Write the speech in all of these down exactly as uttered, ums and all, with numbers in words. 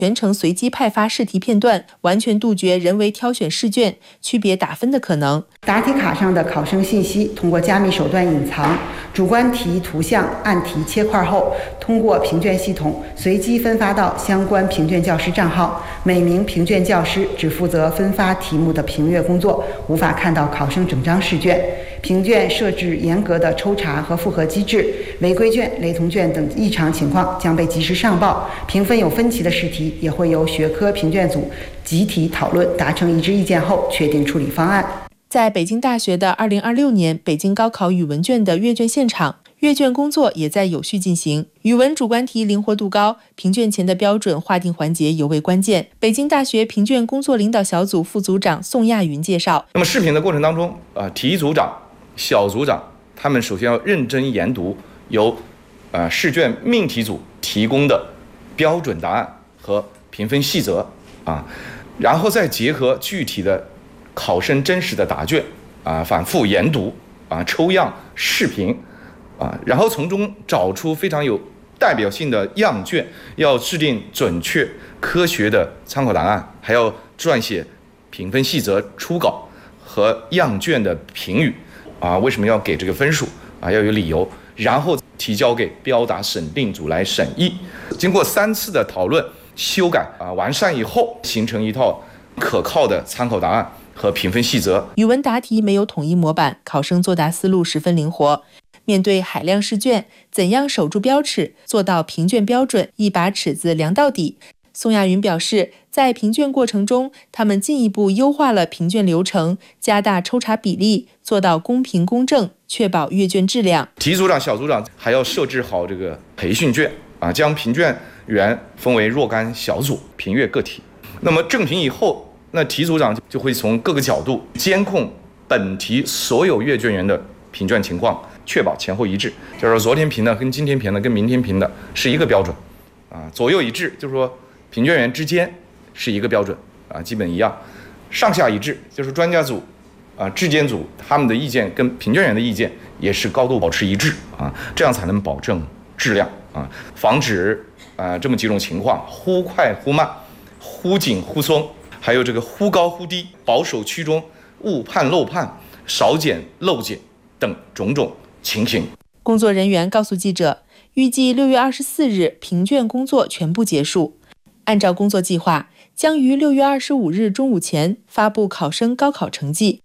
全程随机派发试题片段，完全杜绝人为挑选试卷、区别打分的可能。 答题卡上的考生信息通过加密手段隐藏，主观题图像按题切块后，通过评卷系统随机分发到相关评卷教师账号。每名评卷教师只负责分发题目的评阅工作，无法看到考生整张试卷。评卷设置严格的抽查和复核机制，违规卷、雷同卷等异常情况将被及时上报。评分有分歧的试题也会由学科评卷组集体讨论，达成一致意见后确定处理方案。 在北京大学的二零二六年北京高考语文卷的阅卷现场，阅卷工作也在有序进行。语文主观题灵活度高，评卷前的标准划定环节尤为关键。北京大学评卷工作领导小组副组长宋亚云介绍， 那么视频的过程当中，呃，题组长、小组长他们首先要认真研读由呃试卷命题组提供的标准答案和评分细则啊，然后再结合具体的考生真实的答卷啊，反复研读啊，抽样视频啊，然后从中找出非常有代表性的样卷，要制定准确科学的参考答案，还要撰写评分细则初稿和样卷的评语啊，为什么要给这个分数啊，要有理由，然后提交给标答审定组来审议。经过三次的讨论、修改啊、完善以后，形成一套可靠的参考答案和评分细则。 语文答题没有统一模板，考生作答思路十分灵活。面对海量试卷，怎样守住标尺，做到评卷标准，一把尺子量到底？宋亚云表示，在评卷过程中，他们进一步优化了评卷流程，加大抽查比例，做到公平公正，确保阅卷质量。 题组长、小组长还要设置好这个培训卷啊，将评卷员分为若干小组评阅个体。那么正评以后，那题组长就会从各个角度监控本题所有阅卷员的评卷情况，确保前后一致。就是说，昨天评的跟今天评的跟明天评的是一个标准啊，左右一致，就是说评卷员之间是一个标准啊，基本一样。上下一致，就是专家组啊、质监组他们的意见跟评卷员的意见也是高度保持一致啊，这样才能保证质量啊，防止啊这么几种情况：忽快忽慢、忽紧忽松，还有这个忽高忽低、保守趋中、误判漏判、少检漏检等种种情形。 工作人员告诉记者，预计六月二十四日评卷工作全部结束。按照工作计划，将于六月二十五日中午前发布考生高考成绩。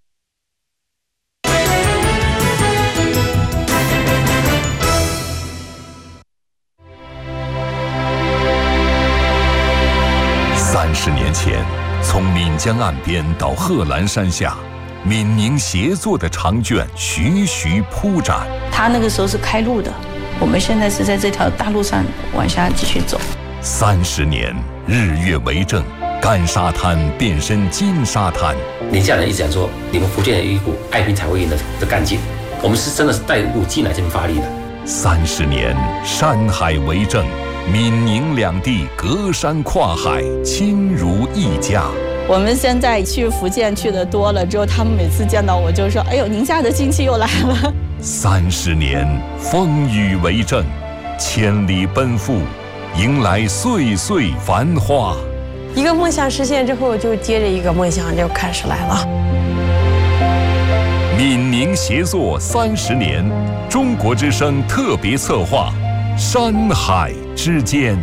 三十年前，从岷江岸边到贺兰山下，闽宁协作的长卷徐徐铺展。 他那个时候是开路的，我们现在是在这条大路上往下继续走。 三十年，日月为证，干沙滩变身金沙滩。 宁夏人一直讲说，你们福建有一股爱拼才会赢的的干劲，我们是真的是带入进来这边发力的。 三十年，山海为证，闽宁两地隔山跨海，亲如一家。 我们现在去福建去的多了之后，他们每次见到我就说：“哎呦，宁夏的亲戚又来了。” 三十年，风雨为证，千里奔赴，迎来岁岁繁华。 一个梦想实现之后，就接着一个梦想就开始来了。 闽宁协作三十年，中国之声特别策划，山海之间。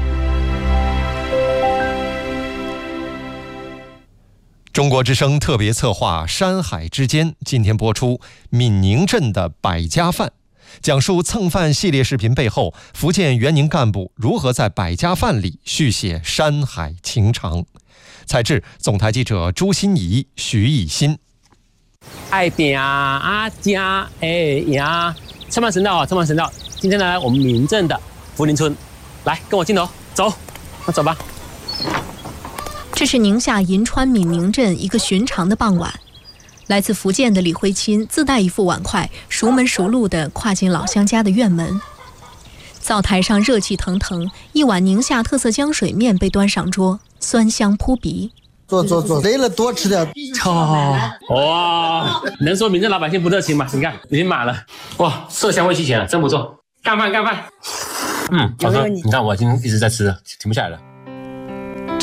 中国之声特别策划《山海之间》今天播出闽宁镇的百家饭，讲述蹭饭系列视频背后福建援宁干部如何在百家饭里续写山海情长。采制总台记者朱欣怡、徐艺新。 爱点啊家哎呀，车满神道啊，车满神道。今天来我们闽镇的福林村，来跟我镜头走，那走吧。 这是宁夏银川闽宁镇一个寻常的傍晚，来自福建的李辉钦自带一副碗筷，熟门熟路地跨进老乡家的院门。灶台上热气腾腾，一碗宁夏特色浆水面被端上桌，酸香扑鼻。 坐坐坐，累了多吃点。 哦，哇，能说闽镇老百姓不热情吗？你看已经满了，哇，色香味俱全了，真不错。干饭干饭，嗯，好喝。你看我今天一直在吃，停不下来了。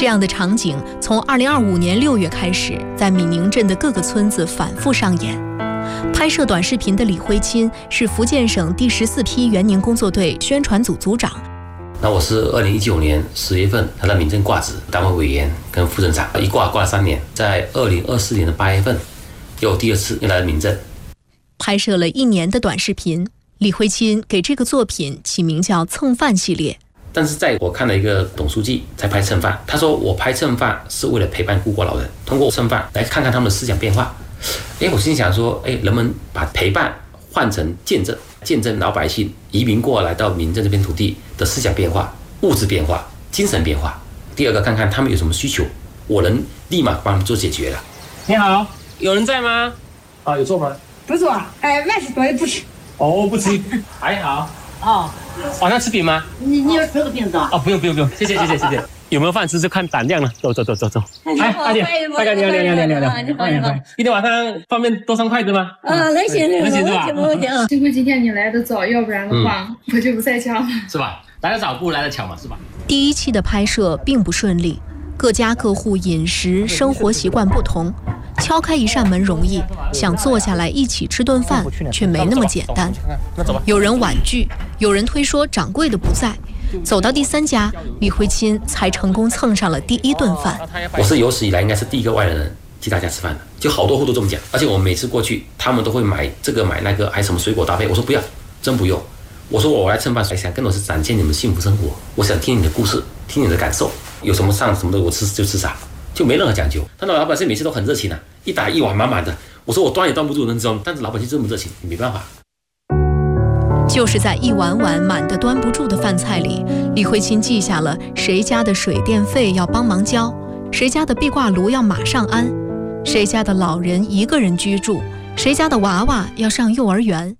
这样的场景从二零二五年六月开始，在闽宁镇的各个村子反复上演。拍摄短视频的李辉钦是福建省第十四批援宁工作队宣传组组长。 那我是二零一九年十月份来到闽镇挂职，单位委员跟副镇长，一挂挂了三年，在二零二四年的八月份，又第二次又来到闽镇， 拍摄了一年的短视频。李辉钦给这个作品起名叫“蹭饭系列”。 但是在我看了一个董书记在拍蹭饭，他说我拍蹭饭是为了陪伴孤寡老人，通过蹭饭来看看他们的思想变化。哎，我心想说，哎，人们把陪伴换成见证，见证老百姓移民过来到闽镇这片土地的思想变化、物质变化、精神变化。第二个，看看他们有什么需求，我能立马帮他们做解决了。 你好，有人在吗？啊，有坐吗？ 不坐，哎，万事多也不吃。 哦，不吃，还好。哦，晚上吃饼吗？ 你你要吃个饼子啊？ 哦，不用不用不用，谢谢谢谢谢谢。有没有饭吃就看胆量了。走走走走走。 哎，大姐，大哥，你好，你好，你好，你好，你好，你好。 今天晚上方便多上筷子吗？ 啊，能行能行， 能行是吧？ 能行。 幸亏今天你来得早，要不然的话我就不在家了。 是吧？来得早不如来得巧嘛，是吧？ 第一期的拍摄并不顺利，各家各户饮食生活习惯不同。敲开一扇门容易，想坐下来一起吃顿饭却没那么简单。有人婉拒，有人推说掌柜的不在。走到第三家，李辉钦才成功蹭上了第一顿饭。 我是有史以来应该是第一个外来人替大家吃饭的，就好多户都这么讲。而且我每次过去，他们都会买这个买那个，还什么水果搭配。我说不要，真不用。我说我来蹭饭，想更多是展现你们幸福生活。我想听你的故事，听你的感受，有什么上什么的，我吃就吃啥。就没任何讲究，但是老百姓每次都很热情啊，一打一碗满满的。我说我端也端不住，能知道吗？但是老百姓这么热情，你没办法。 就是在一碗碗满的端不住的饭菜里，李辉钦记下了谁家的水电费要帮忙交，谁家的壁挂炉要马上安，谁家的老人一个人居住，谁家的娃娃要上幼儿园。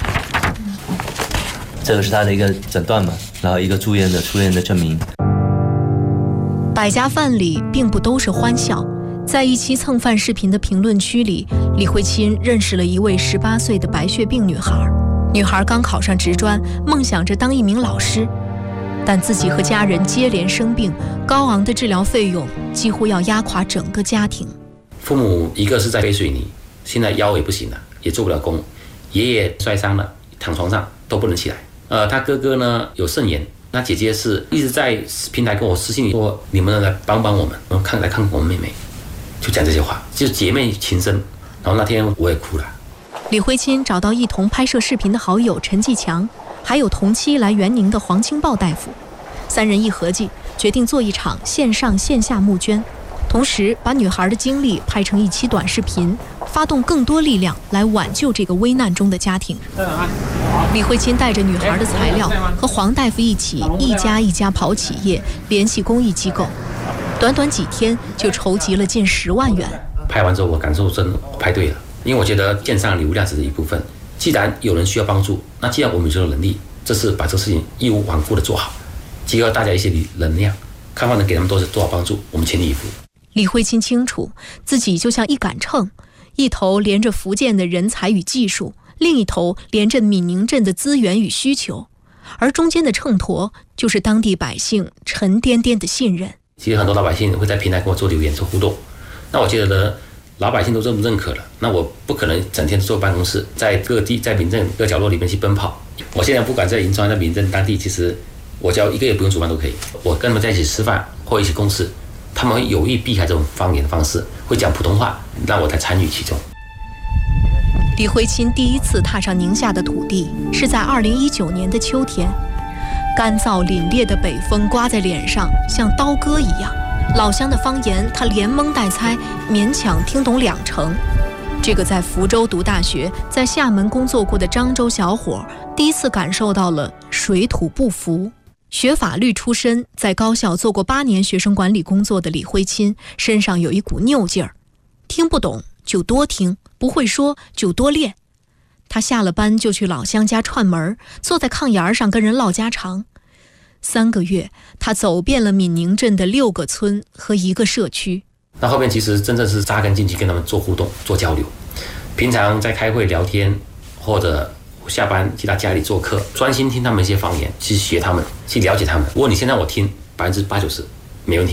这个是他的一个诊断嘛，然后一个住院的出院的证明。 百家饭里并不都是欢笑，在一期蹭饭视频的评论区里，李辉钦认识了一位十八岁的白血病女孩。女孩刚考上职专，梦想着当一名老师，但自己和家人接连生病，高昂的治疗费用几乎要压垮整个家庭。 父母一个是在背水泥，现在腰也不行了，也做不了工；爷爷摔伤了，躺床上都不能起来。呃，他哥哥呢有肾炎。那姐姐是一直在平台跟我私信说，你们来帮帮我们，我们看来看看我们妹妹，就讲这些话，就是姐妹情深。然后那天我也哭了。 李辉钦找到一同拍摄视频的好友陈继强，还有同期来援宁的黄清豹大夫，三人一合计，决定做一场线上线下募捐，同时把女孩的经历拍成一期短视频，发动更多力量来挽救这个危难中的家庭。李辉钦带着女孩的材料，和黄大夫一起一家一家跑企业，联系公益机构，短短几天就筹集了近十万元。 拍完之后，我感受真的拍对了，因为我觉得线上流量只是一部分。既然有人需要帮助，那既然我们有这个能力，这是把这个事情义无反顾的做好，结合大家一些能量，看看能给他们多多少帮助，我们全力以赴。 李辉钦清楚，自己就像一杆秤，一头连着福建的人才与技术，另一头连着闽宁镇的资源与需求，而中间的秤砣就是当地百姓沉甸甸的信任。 其实很多老百姓会在平台跟我做留言做互动，那我觉得呢，老百姓都这么认可了，那我不可能整天坐办公室，在各地在闽镇各角落里面去奔跑。我现在不管在银川在闽镇当地，其实我只要一个月不用煮饭都可以，我跟他们在一起吃饭或一起共事，他们会有意避开这种方言的方式，会讲普通话，让我才参与其中。 李辉钦第一次踏上宁夏的土地是在二零一九年的秋天，干燥凛冽的北风刮在脸上，像刀割一样。老乡的方言，他连蒙带猜，勉强听懂两成。这个在福州读大学，在厦门工作过的漳州小伙，第一次感受到了水土不服。学法律出身，在高校做过八年学生管理工作的李辉钦，身上有一股拗劲儿，听不懂就多听，不会说就多练。他下了班就去老乡家串门，坐在炕沿上跟人唠家常。三个月，他走遍了闽宁镇的六个村和一个社区。 那后面其实真正是扎根进去，跟他们做互动、做交流。平常在开会聊天，或者下班去他家里做客，专心听他们一些方言，去学他们，去了解他们。如果你先让我听，百分之八九十没问题了。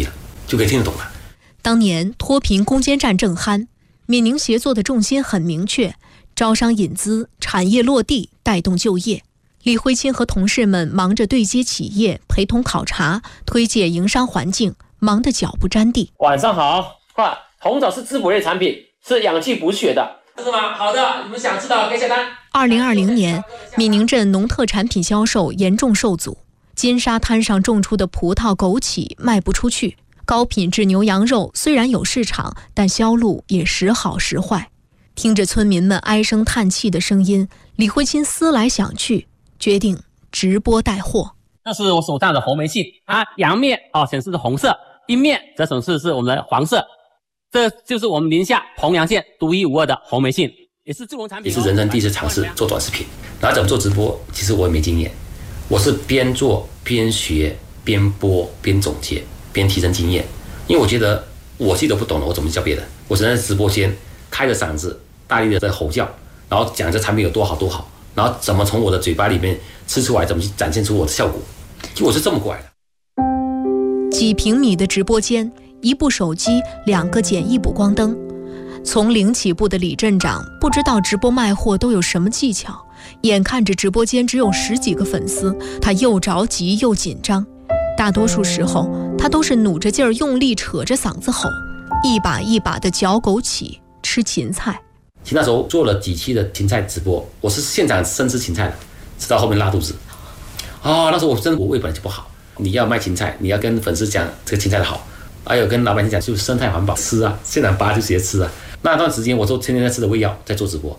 就可以听得懂了。 当年脱贫攻坚战正酣，闽宁协作的重心很明确，招商引资，产业落地，带动就业。李慧清和同事们忙着对接企业，陪同考察，推介营商环境，忙得脚不沾地。 晚上好，快，红枣是滋补类产品，是养气补血的，是吗？好的，你们想知道可以下单。 二零二零年，闽宁镇农特产品销售严重受阻，金沙滩上种出的葡萄、枸杞卖不出去，高品质牛羊肉虽然有市场，但销路也时好时坏。听着村民们唉声叹气的声音，李慧清思来想去，决定直播带货。 那是我手上的红梅杏，它阳面啊显示是红色，阴面则显示是我们的黄色。这就是我们宁夏洪阳县独一无二的红梅杏，也是助农产品， 也是人生第一次尝试做短视频。然后怎么做直播，其实我也没经验，我是边做边学边播边总结边提升经验。因为我觉得我自己都不懂了，我怎么教别人？我只能在直播间开着嗓子大力的在吼叫，然后讲这产品有多好多好，然后怎么从我的嘴巴里面吃出来，怎么去展现出我的效果。就我是这么过来的。 几平米的直播间，一部手机，两个简易补光灯。从零起步的李镇长不知道直播卖货都有什么技巧，眼看着直播间只有十几个粉丝，他又着急又紧张。大多数时候，他都是努着劲儿用力扯着嗓子吼，一把一把的嚼枸杞，吃芹菜。 其实那时候做了几期的芹菜直播，我是现场生吃芹菜的，吃到后面拉肚子。哦，那时候我真的我胃本来就不好，你要卖芹菜，你要跟粉丝讲这个芹菜的好，还有跟老百姓讲就是生态环保，吃啊，现场拔就直接吃啊。那段时间我都天天在吃的胃药，在做直播。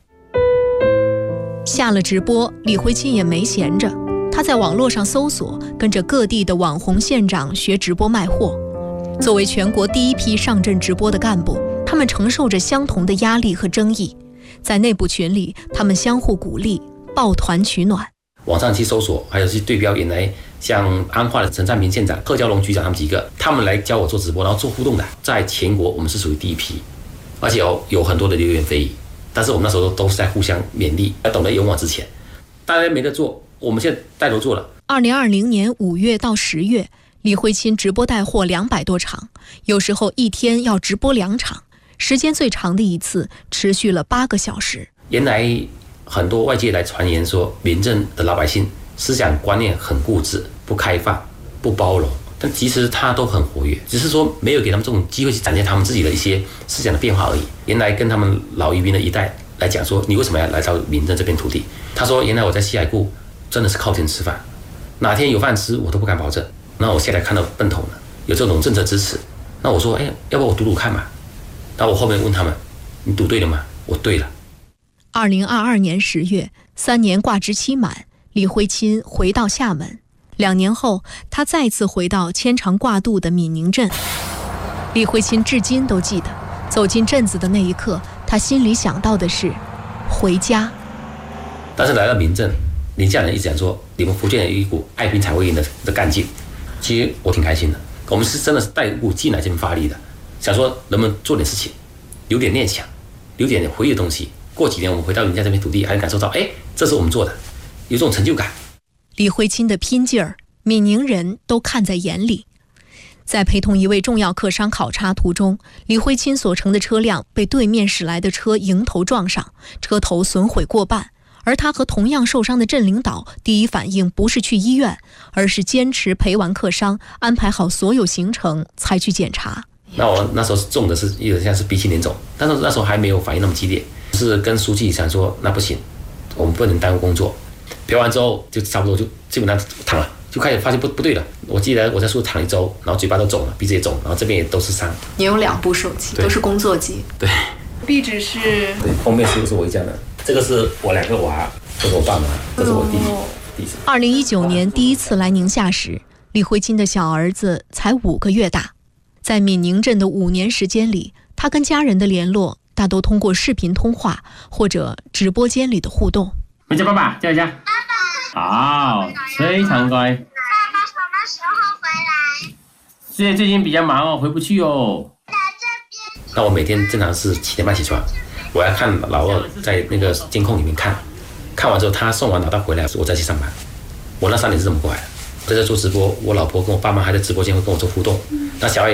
下了直播，李慧清也没闲着，他在网络上搜索，跟着各地的网红县长学直播卖货。作为全国第一批上阵直播的干部，他们承受着相同的压力和争议。在内部群里，他们相互鼓励，抱团取暖。 网上去搜索，还有去对标原来像安化的陈占平县长、贺娇龙局长他们几个，他们来教我做直播，然后做互动的，在全国我们是属于第一批，而且有有很多的流言蜚语，但是我们那时候都是在互相勉励，要懂得勇往直前。大家没得做，我们现在带头做了。 二零二零年五月到十月，李慧清直播带货两百多场，有时候一天要直播两场，时间最长的一次持续了八个小时。 原来很多外界来传言说，民政的老百姓思想观念很固执、不开放、不包容，但其实他都很活跃，只是说没有给他们这种机会去展现他们自己的一些思想的变化而已。原来跟他们老渔民的一代来讲说，你为什么要来到民政这片土地？他说，原来我在西海固真的是靠天吃饭，哪天有饭吃我都不敢保证。那我现在看到奔头了，有这种政策支持，那我说，哎，要不我赌赌看嘛？然后我后面问他们，你赌对了吗？我对了。 二零二二年十月，三年挂职期满，李慧清回到厦门。两年后，他再次回到牵肠挂肚的闽宁镇。李慧清至今都记得，走进镇子的那一刻，他心里想到的是回家。 但是来到民政，宁夏人一直讲说，你们福建有一股爱拼才会赢的的干劲。其实我挺开心的，我们是真的是带一股劲来这边发力的，想说能不能做点事情，留点念想，留点回忆的东西。过几年我们回到宁夏这片土地，还能感受到，哎，这是我们做的，有这种成就感。 李慧清的拼劲儿，闽宁人都看在眼里。在陪同一位重要客商考察途中，李慧清所乘的车辆被对面驶来的车迎头撞上，车头损毁过半。而他和同样受伤的镇领导第一反应不是去医院，而是坚持陪完客商，安排好所有行程才去检查。 那我那时候中的是有点像是鼻青脸肿，但是那时候还没有反应那么激烈，是跟书记想说，那不行，我们不能耽误工作。陪完之后就差不多就基本上躺了，就开始发现不不对了。我记得我在树躺一周，然后嘴巴都肿了，鼻子也肿，然后这边也都是伤。 你有两部手机，都是工作机。 对。 壁纸是。 对，封面是是我一家的，这个是我两个娃，这是我爸妈，这是我弟弟。 二零一九年第一次来宁夏时，李慧清的小儿子才五个月大。在闽宁镇的五年时间里，他跟家人的联络大都通过视频通话或者直播间里的互动。 回家，爸爸，叫一下。爸爸。好，非常乖。爸爸什么时候回来？ 现在最近比较忙哦，回不去哦。 那我每天正常是七点半起床，我要看老二在那个监控里面看，看完之后他送完老大回来，我再去上班。我那三年是这么过来的。在这做直播，我老婆跟我爸妈还在直播间会跟我做互动。那小孩